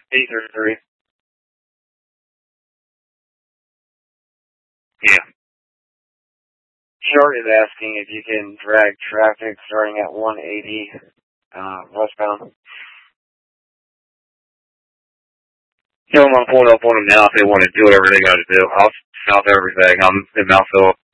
833. Yeah. Short is asking if you can drag traffic starting at 180 westbound. I'm pulling up on them now if they want to do whatever they got to do. I'll stop everything. I'm in Mount Phillip.